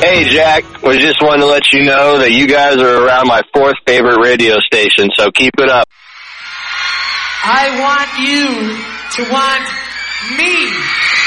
Hey, Jack, was just wanting to let you know that you guys are around my 4th favorite radio station, so keep it up. I want you to want me.